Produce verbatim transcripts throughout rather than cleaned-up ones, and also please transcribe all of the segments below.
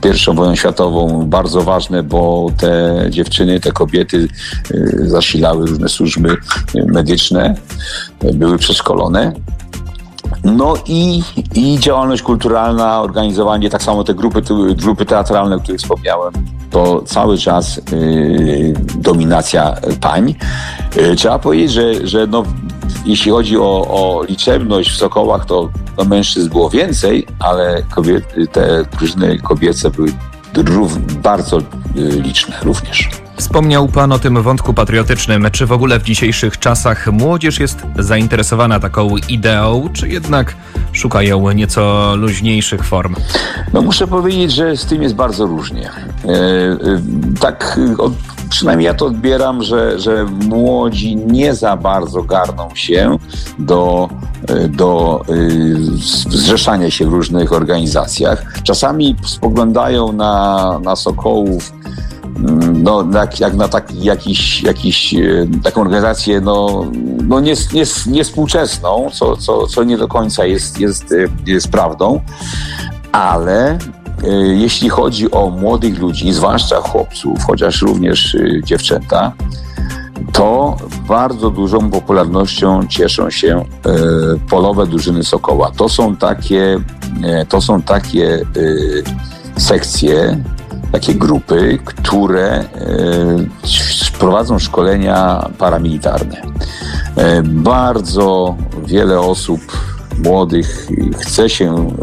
pierwszą wojną światową bardzo ważne, bo te dziewczyny, te kobiety zasilały różne służby medyczne, były przeszkolone. No i, i działalność kulturalna, organizowanie, tak samo te grupy, grupy teatralne, o których wspomniałem, to cały czas yy, dominacja pań. Yy, trzeba powiedzieć, że, że no, jeśli chodzi o, o liczebność w Sokołach, to no, mężczyzn było więcej, ale kobiety, te drużyny kobiece były rów, bardzo yy, liczne również. Wspomniał pan o tym wątku patriotycznym. Czy w ogóle w dzisiejszych czasach młodzież jest zainteresowana taką ideą, czy jednak szukają nieco luźniejszych form? No muszę powiedzieć, że z tym jest bardzo różnie. E, e, tak, od, przynajmniej ja to odbieram, że, że młodzi nie za bardzo garną się do, do e, zrzeszania się w różnych organizacjach. Czasami spoglądają na, na Sokołów no, jak, jak na tak, jakiś, jakiś, taką organizację no, no nie, nie, niespółczesną, co, co, co nie do końca jest, jest, jest prawdą, ale y, jeśli chodzi o młodych ludzi, zwłaszcza chłopców, chociaż również y, dziewczęta, to bardzo dużą popularnością cieszą się y, polowe drużyny Sokoła. To są takie, y, to są takie y, sekcje, takie grupy, które e, prowadzą szkolenia paramilitarne. E, bardzo wiele osób młodych chce się e,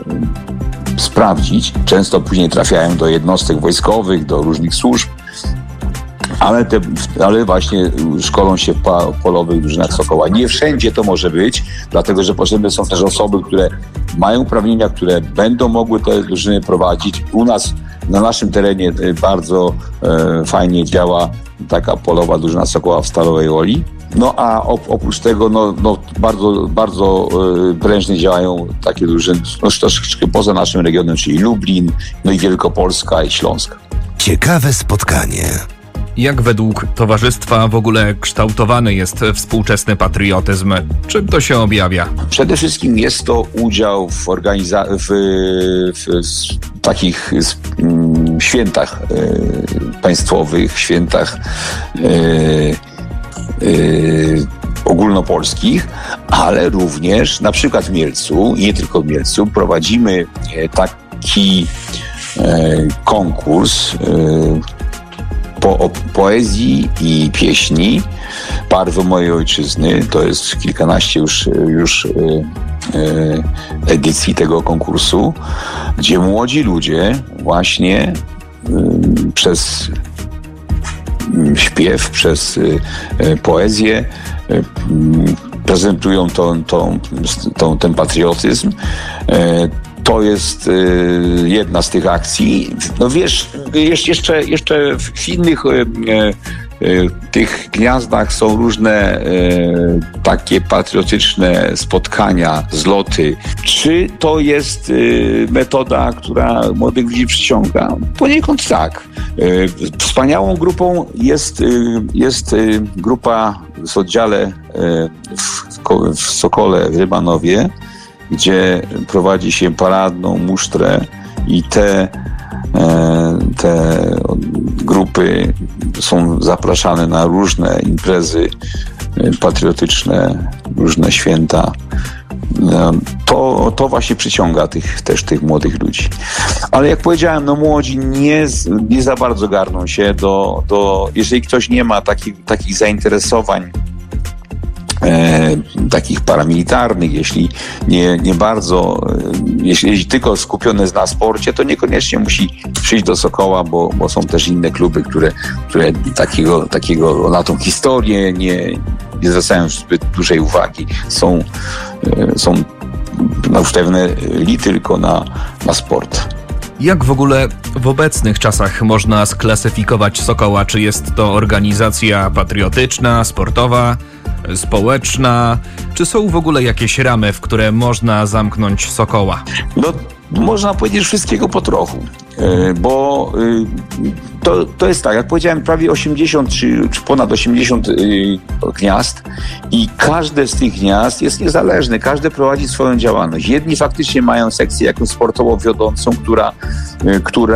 sprawdzić. Często później trafiają do jednostek wojskowych, do różnych służb, ale, te, ale właśnie szkolą się w pa, polowych drużynach Sokoła. Nie wszędzie to może być, dlatego że potrzebne są też osoby, które mają uprawnienia, które będą mogły te drużyny prowadzić. U nas na naszym terenie bardzo e, fajnie działa taka polowa drużyna Sokoła w Stalowej Woli. No a op, oprócz tego no, no, bardzo, bardzo e, prężnie działają takie drużyny no, troszeczkę poza naszym regionem, czyli Lublin, no i Wielkopolska i Śląska. Ciekawe spotkanie. Jak według towarzystwa w ogóle kształtowany jest współczesny patriotyzm? Czym to się objawia? Przede wszystkim jest to udział w, organiza- w, w, w takich um, świętach e, państwowych, świętach e, e, ogólnopolskich, ale również na przykład w Mielcu, i nie tylko w Mielcu, prowadzimy taki e, konkurs e, Po, o poezji i pieśni Barwy mojej ojczyzny. To jest kilkanaście już, już e, e, edycji tego konkursu, gdzie młodzi ludzie właśnie e, przez śpiew, przez e, poezję e, prezentują tą, tą, tą, ten patriotyzm. E, To jest y, jedna z tych akcji. No wiesz, jeszcze, jeszcze w innych y, y, tych gniazdach są różne y, takie patriotyczne spotkania, zloty. Czy to jest y, metoda, która młodych ludzi przyciąga? Poniekąd tak. Y, wspaniałą grupą jest, y, jest y, grupa w oddziale y, w, w Sokole w Rybanowie, gdzie prowadzi się paradną musztrę i te, te grupy są zapraszane na różne imprezy patriotyczne, różne święta. To, to właśnie przyciąga tych, też tych młodych ludzi. Ale jak powiedziałem, no młodzi nie, nie za bardzo garną się do, do jeżeli ktoś nie ma takich, takich zainteresowań E, takich paramilitarnych, jeśli nie, nie bardzo, e, jeśli, jeśli tylko skupiony jest na sporcie, to niekoniecznie musi przyjść do Sokoła, bo, bo są też inne kluby, które, które takiego, takiego na tą historię nie, nie zwracają zbyt dużej uwagi. Są, e, są nastawione li tylko na, na sport. Jak w ogóle w obecnych czasach można sklasyfikować Sokoła? Czy jest to organizacja patriotyczna, sportowa? społeczna? Czy są w ogóle jakieś ramy, w które można zamknąć sokoła? No, można powiedzieć wszystkiego po trochu, bo to, to jest tak, jak powiedziałem, prawie osiemdziesiąt czy, czy ponad osiemdziesiąt gniazd i każde z tych gniazd jest niezależne, każde prowadzi swoją działalność. Jedni faktycznie mają sekcję jakąś sportowo wiodącą, która, która